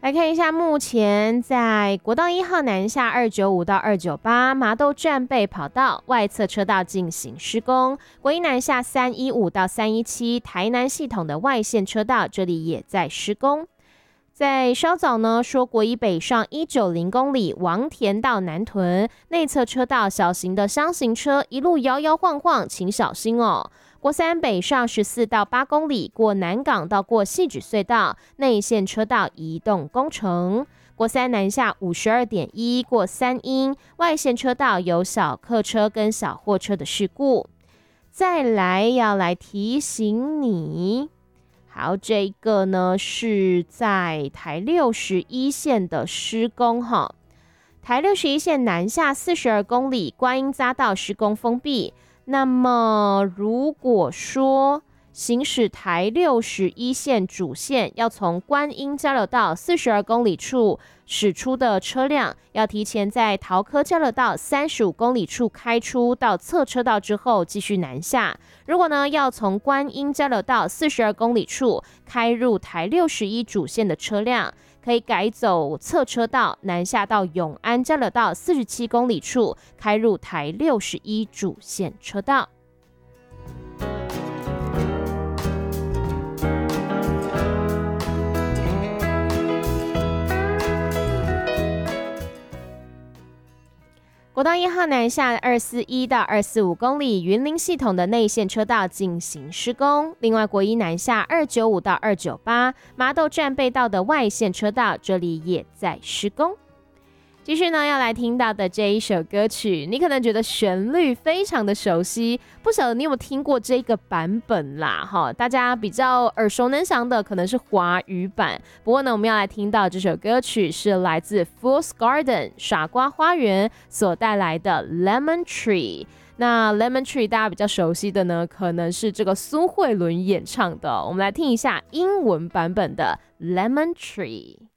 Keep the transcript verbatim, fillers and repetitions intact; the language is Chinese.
来看一下，目前在国道一号南下二九五到二九八麻豆战备跑道外侧车道进行施工，国一南下三一五到三一七台南系统的外线车道这里也在施工。在稍早呢，说国一北上一九零公里王田到南屯内侧车道小型的箱型车一路摇摇晃晃，请小心哦。国三北上十四到八公里过南港到过汐止隧道内线车道移动工程。国三南下五十二点一过三英外线车道有小客车跟小货车的事故。再来要来提醒你。好，这个呢是在台六十一线的施工哈，台六十一线南下四十二公里，观音匝道施工封闭。那么如果说行驶台六十一线主线要从观音交流道四十二公里处驶出的车辆，要提前在桃科交流道三十五公里处开出到侧车道之后继续南下。如果呢要从观音交流道四十二公里处开入台六十一主线的车辆，可以改走侧车道南下到永安交流道四十七公里处开入台六十一主线车道。国道一号南下二四一到二四五公里云林系统的内线车道进行施工，另外国一南下二九五到二九八麻豆战备道的外线车道这里也在施工。继续呢，要来听到的这一首歌曲，你可能觉得旋律非常的熟悉，不晓得你有没有听过这个版本啦？哈，大家比较耳熟能详的可能是华语版。不过呢，我们要来听到这首歌曲是来自 Fool's Garden 傻瓜花园所带来的 Lemon Tree。那 Lemon Tree 大家比较熟悉的呢，可能是这个苏慧伦演唱的。我们来听一下英文版本的 Lemon Tree。